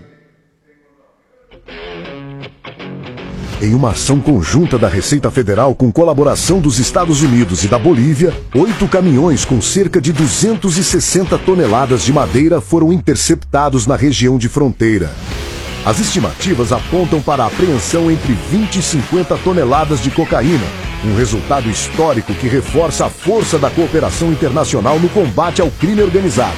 Em uma ação conjunta da Receita Federal com colaboração dos Estados Unidos e da Bolívia, 8 caminhões com cerca de 260 toneladas de madeira foram interceptados na região de fronteira. As estimativas apontam para a apreensão entre 20 e 50 toneladas de cocaína, um resultado histórico que reforça a força da cooperação internacional no combate ao crime organizado.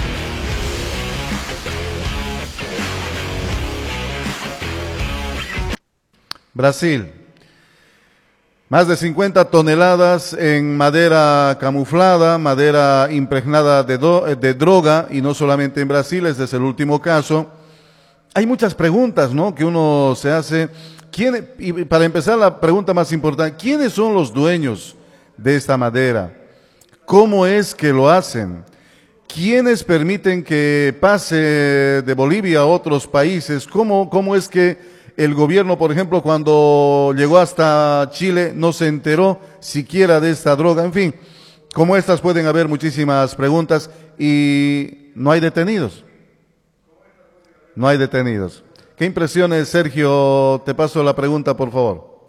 Brasil. Más de 50 toneladas en madera camuflada, madera impregnada de droga, y no solamente en Brasil, este es el último caso. Hay muchas preguntas, ¿no?, que uno se hace. Y para empezar, la pregunta más importante, ¿quiénes son los dueños de esta madera? ¿Cómo es que lo hacen? ¿Quiénes permiten que pase de Bolivia a otros países? ¿Cómo es que el gobierno, por ejemplo, cuando llegó hasta Chile, no se enteró siquiera de esta droga? En fin, como estas pueden haber muchísimas preguntas y no hay detenidos. No hay detenidos. ¿Qué impresiones, Sergio? Te paso la pregunta, por favor.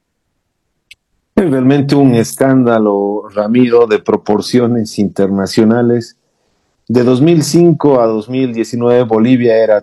Es realmente un escándalo, Ramiro, de proporciones internacionales. De 2005 a 2019 Bolivia era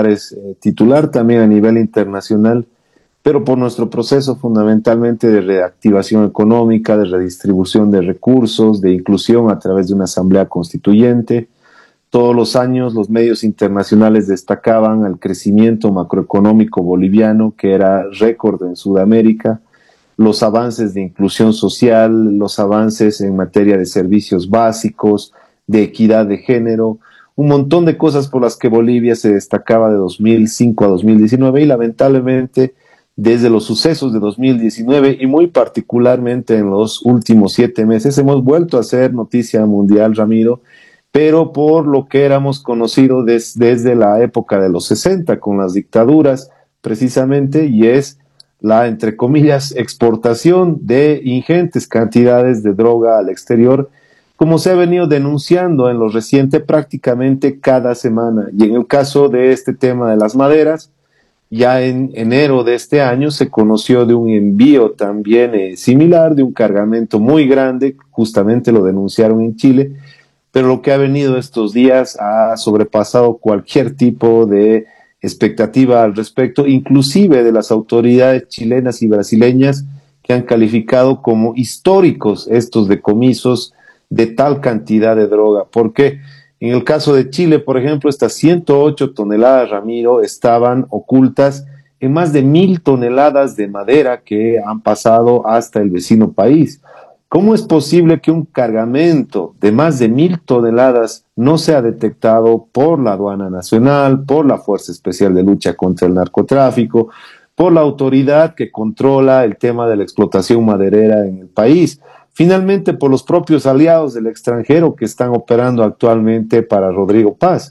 titular también a nivel internacional, pero por nuestro proceso fundamentalmente de reactivación económica, de redistribución de recursos, de inclusión a través de una asamblea constituyente. Todos los años los medios internacionales destacaban el crecimiento macroeconómico boliviano, que era récord en Sudamérica, los avances de inclusión social, los avances en materia de servicios básicos, de equidad de género, un montón de cosas por las que Bolivia se destacaba de 2005 a 2019 y lamentablemente desde los sucesos de 2019 y muy particularmente en los últimos 7 meses hemos vuelto a ser noticia mundial, Ramiro, pero por lo que éramos conocidos desde la época de los 60 con las dictaduras precisamente, y es la, entre comillas, exportación de ingentes cantidades de droga al exterior, como se ha venido denunciando en lo reciente prácticamente cada semana. Y en el caso de este tema de las maderas, ya en enero de este año se conoció de un envío también similar, de un cargamento muy grande, justamente lo denunciaron en Chile, pero lo que ha venido estos días ha sobrepasado cualquier tipo de expectativa al respecto, inclusive de las autoridades chilenas y brasileñas que han calificado como históricos estos decomisos de tal cantidad de droga, porque en el caso de Chile, por ejemplo, estas 108 toneladas, Ramiro, estaban ocultas en más de 1,000 toneladas de madera que han pasado hasta el vecino país. ¿Cómo es posible que un cargamento de más de 1,000 toneladas no sea detectado por la aduana nacional, por la Fuerza Especial de Lucha contra el Narcotráfico, por la autoridad que controla el tema de la explotación maderera en el país? Finalmente, por los propios aliados del extranjero que están operando actualmente para Rodrigo Paz.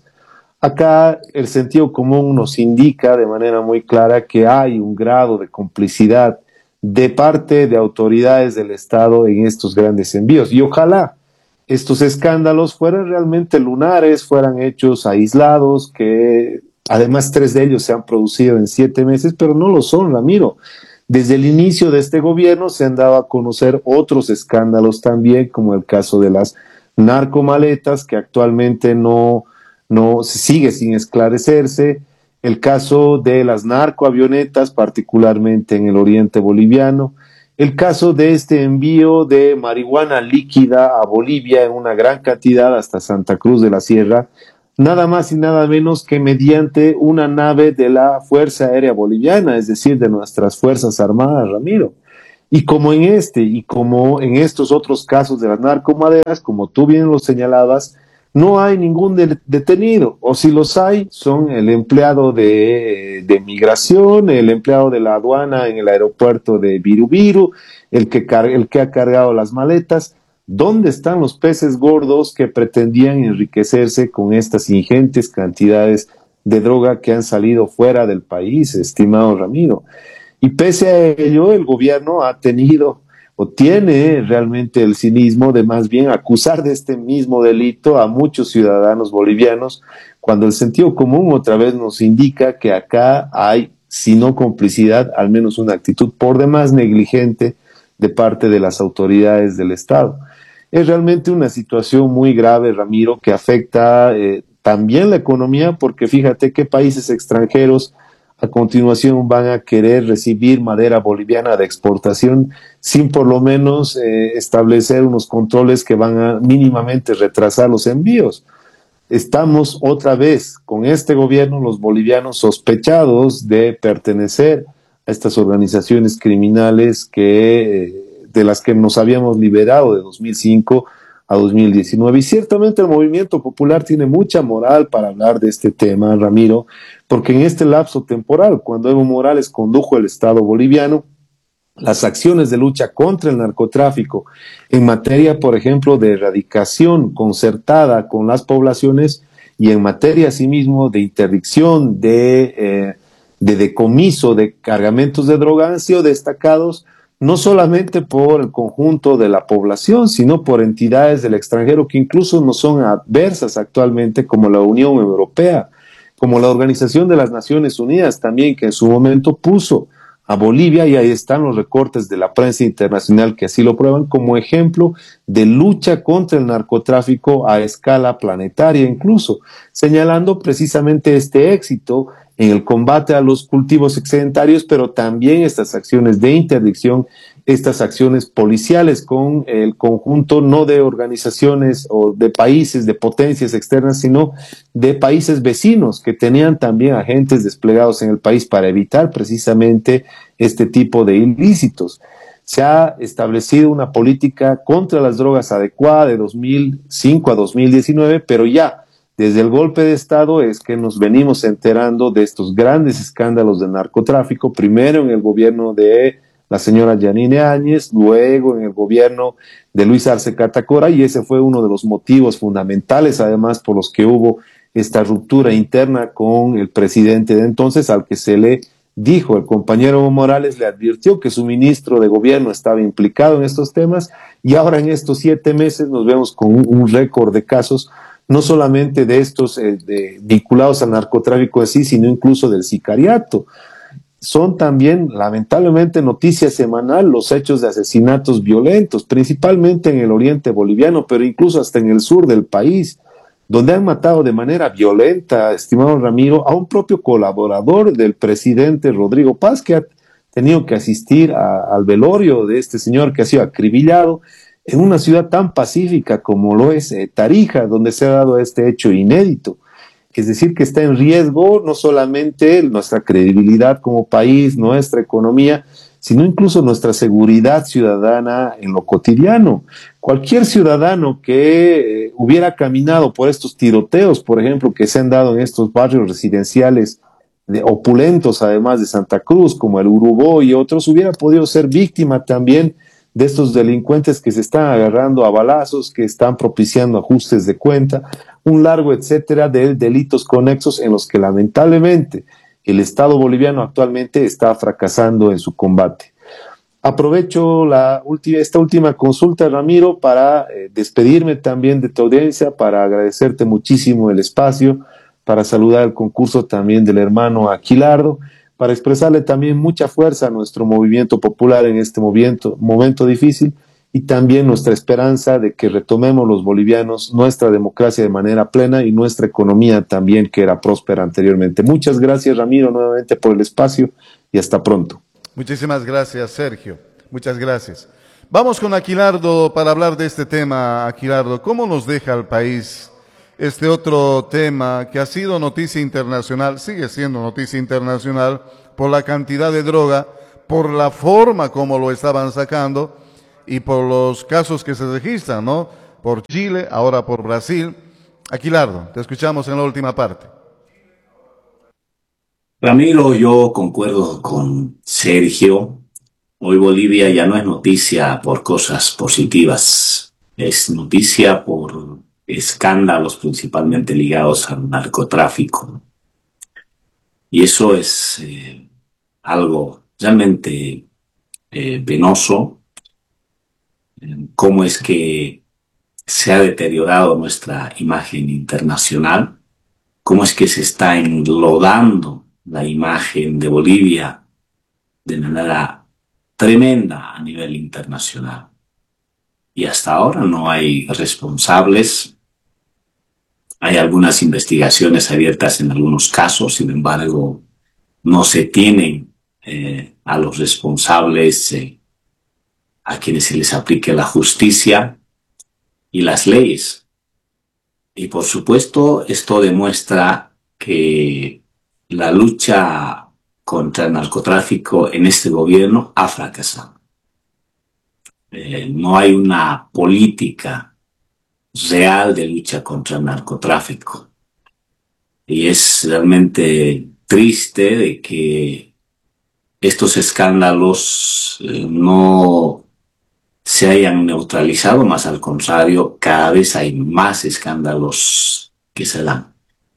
Acá el sentido común nos indica de manera muy clara que hay un grado de complicidad de parte de autoridades del Estado en estos grandes envíos. Y ojalá estos escándalos fueran realmente lunares, fueran hechos aislados, que además 3 de ellos se han producido en 7 meses, pero no lo son, Ramiro. Desde el inicio de este gobierno se han dado a conocer otros escándalos también, como el caso de las narcomaletas que actualmente no se sigue sin esclarecerse, el caso de las narcoavionetas, particularmente en el oriente boliviano, el caso de este envío de marihuana líquida a Bolivia en una gran cantidad hasta Santa Cruz de la Sierra, nada más y nada menos que mediante una nave de la Fuerza Aérea Boliviana, es decir, de nuestras Fuerzas Armadas, Ramiro. Y como en este y como en estos otros casos de las narcomaderas, como tú bien lo señalabas, no hay ningún detenido, o si los hay, son el empleado de migración, el empleado de la aduana en el aeropuerto de Virubiru, el que ha cargado las maletas. ¿Dónde están los peces gordos que pretendían enriquecerse con estas ingentes cantidades de droga que han salido fuera del país, estimado Ramiro? Y pese a ello, el gobierno ha tenido o tiene realmente el cinismo de más bien acusar de este mismo delito a muchos ciudadanos bolivianos, cuando el sentido común otra vez nos indica que acá hay, si no complicidad, al menos una actitud por demás negligente de parte de las autoridades del Estado. Es realmente una situación muy grave, Ramiro, que afecta también la economía, porque fíjate qué países extranjeros a continuación van a querer recibir madera boliviana de exportación sin por lo menos establecer unos controles que van a mínimamente retrasar los envíos. Estamos otra vez con este gobierno, los bolivianos sospechados de pertenecer a estas organizaciones criminales de las que nos habíamos liberado de 2005 a 2019. Y ciertamente el movimiento popular tiene mucha moral para hablar de este tema, Ramiro, porque en este lapso temporal, cuando Evo Morales condujo el Estado boliviano, las acciones de lucha contra el narcotráfico en materia, por ejemplo, de erradicación concertada con las poblaciones y en materia, asimismo, de interdicción, de decomiso de cargamentos de droga han sido destacados no solamente por el conjunto de la población, sino por entidades del extranjero que incluso no son adversas actualmente, como la Unión Europea, como la Organización de las Naciones Unidas también, que en su momento puso a Bolivia, y ahí están los recortes de la prensa internacional que así lo prueban, como ejemplo de lucha contra el narcotráfico a escala planetaria incluso, señalando precisamente este éxito en el combate a los cultivos excedentarios, pero también estas acciones de interdicción, estas acciones policiales con el conjunto no de organizaciones o de países, de potencias externas, sino de países vecinos que tenían también agentes desplegados en el país para evitar precisamente este tipo de ilícitos. Se ha establecido una política contra las drogas adecuada de 2005 a 2019, pero ya desde el golpe de Estado es que nos venimos enterando de estos grandes escándalos de narcotráfico, primero en el gobierno de la señora Yanine Áñez, luego en el gobierno de Luis Arce Catacora, y ese fue uno de los motivos fundamentales, además, por los que hubo esta ruptura interna con el presidente de entonces, al que se le dijo, el compañero Evo Morales le advirtió que su ministro de gobierno estaba implicado en estos temas, y ahora en estos 7 meses nos vemos con un récord de casos, no solamente de estos vinculados al narcotráfico en sí, sino incluso del sicariato. Son también, lamentablemente, noticia semanal los hechos de asesinatos violentos, principalmente en el oriente boliviano, pero incluso hasta en el sur del país, donde han matado de manera violenta, estimado Ramiro, a un propio colaborador del presidente Rodrigo Paz, que ha tenido que asistir al velorio de este señor que ha sido acribillado en una ciudad tan pacífica como lo es Tarija, donde se ha dado este hecho inédito. Es decir, que está en riesgo no solamente nuestra credibilidad como país, nuestra economía, sino incluso nuestra seguridad ciudadana en lo cotidiano. Cualquier ciudadano que hubiera caminado por estos tiroteos, por ejemplo, que se han dado en estos barrios residenciales opulentos, además de Santa Cruz, como el Urubó y otros, hubiera podido ser víctima también de estos delincuentes que se están agarrando a balazos, que están propiciando ajustes de cuenta, un largo etcétera de delitos conexos en los que lamentablemente el Estado boliviano actualmente está fracasando en su combate. Aprovecho esta última consulta, Ramiro, para despedirme también de tu audiencia, para agradecerte muchísimo el espacio, para saludar el concurso también del hermano Aquilardo, para expresarle también mucha fuerza a nuestro movimiento popular en este momento difícil, y también nuestra esperanza de que retomemos los bolivianos nuestra democracia de manera plena y nuestra economía también, que era próspera anteriormente. Muchas gracias, Ramiro, nuevamente por el espacio y hasta pronto. Muchísimas gracias, Sergio. Muchas gracias. Vamos con Aquilardo para hablar de este tema. Aquilardo, ¿cómo nos deja al país este otro tema que ha sido noticia internacional, sigue siendo noticia internacional por la cantidad de droga, por la forma como lo estaban sacando y por los casos que se registran, ¿no? Por Chile, ahora por Brasil. Aquilardo, te escuchamos en la última parte. Ramiro, yo concuerdo con Sergio. Hoy Bolivia ya no es noticia por cosas positivas, es noticia por escándalos principalmente ligados al narcotráfico. Y eso es algo realmente penoso. Cómo es que se ha deteriorado nuestra imagen internacional, cómo es que se está enlodando la imagen de Bolivia de manera tremenda a nivel internacional. Y hasta ahora no hay responsables. Hay algunas investigaciones abiertas en algunos casos, sin embargo, no se tienen a los responsables, a quienes se les aplique la justicia y las leyes. Y por supuesto, esto demuestra que la lucha contra el narcotráfico en este gobierno ha fracasado. No hay una política real de lucha contra el narcotráfico. Y es realmente triste de que estos escándalos no se hayan neutralizado, más al contrario, cada vez hay más escándalos que se dan.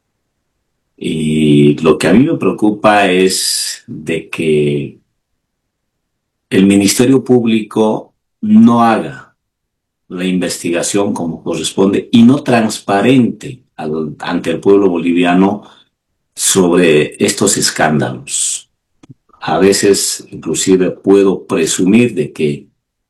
Y lo que a mí me preocupa es de que el Ministerio Público no haga la investigación como corresponde y no transparente ante el pueblo boliviano sobre estos escándalos. A veces, inclusive, puedo presumir de que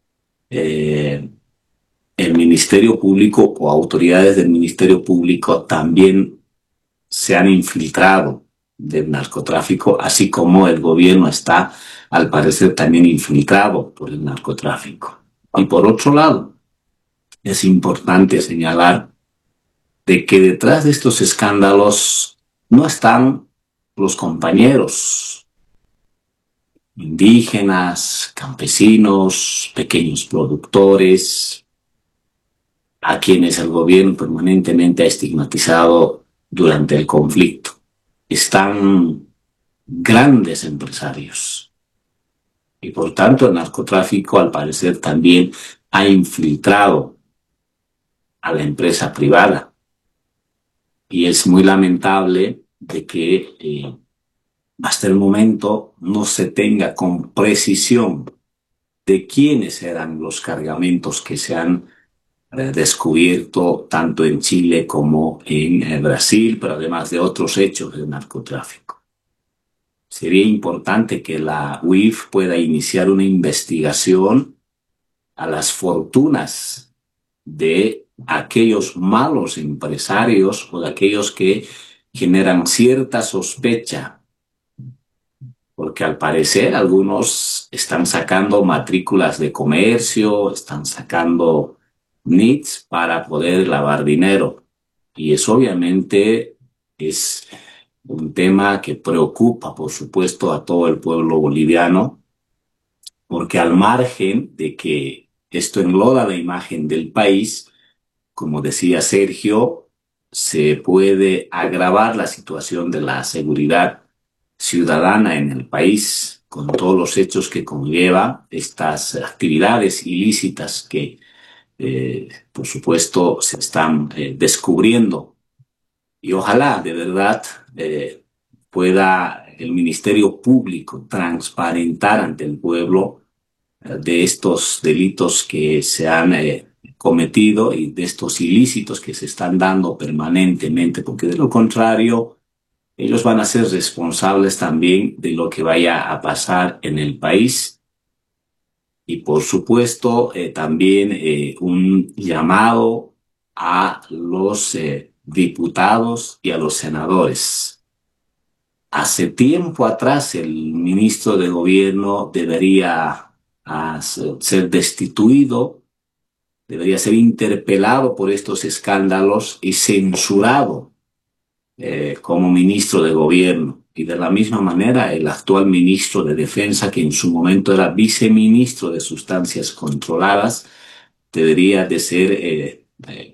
el Ministerio Público o autoridades del Ministerio Público también se han infiltrado del narcotráfico, así como el gobierno está, al parecer, también infiltrado por el narcotráfico. Y por otro lado, es importante señalar de que detrás de estos escándalos no están los compañeros indígenas, campesinos, pequeños productores, a quienes el gobierno permanentemente ha estigmatizado durante el conflicto. Están grandes empresarios. Y por tanto el narcotráfico, al parecer, también ha infiltrado a la empresa privada. Y es muy lamentable de que hasta el momento no se tenga con precisión de quiénes eran los cargamentos que se han descubierto tanto en Chile como en Brasil, pero además de otros hechos de narcotráfico. Sería importante que la UIF pueda iniciar una investigación a las fortunas de aquellos malos empresarios o de aquellos que generan cierta sospecha, porque al parecer algunos están sacando matrículas de comercio, están sacando NITs para poder lavar dinero. Y eso obviamente es un tema que preocupa, por supuesto, a todo el pueblo boliviano, porque al margen de que esto enloda la imagen del país, como decía Sergio, se puede agravar la situación de la seguridad ciudadana en el país, con todos los hechos que conlleva estas actividades ilícitas que, por supuesto, se están descubriendo. Y ojalá, de verdad, pueda el Ministerio Público transparentar ante el pueblo de estos delitos que se han cometido y de estos ilícitos que se están dando permanentemente, porque de lo contrario, ellos van a ser responsables también de lo que vaya a pasar en el país y por supuesto también un llamado a los diputados y a los senadores. Hace tiempo atrás el ministro de Gobierno debería ser destituido, debería ser interpelado por estos escándalos y censurado como ministro de Gobierno. Y de la misma manera el actual ministro de Defensa, que en su momento era viceministro de Sustancias Controladas, debería de ser